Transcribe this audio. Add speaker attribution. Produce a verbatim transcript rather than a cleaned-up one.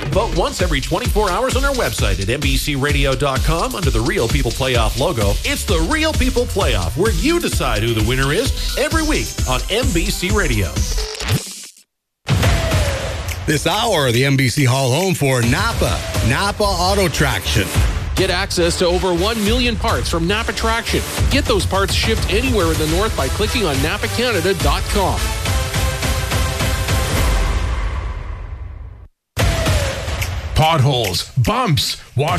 Speaker 1: vote once every twenty-four hours on our website at N B C radio dot com under the Real People Playoff logo. It's the Real People Playoff, where you decide who the winner is every week on N B C Radio.
Speaker 2: This hour of the N B C Hall home for Napa, Napa Auto Traction.
Speaker 3: Get access to over one million parts from Napa Traction. Get those parts shipped anywhere in the north by clicking on napa canada dot com.
Speaker 4: Potholes, bumps, wash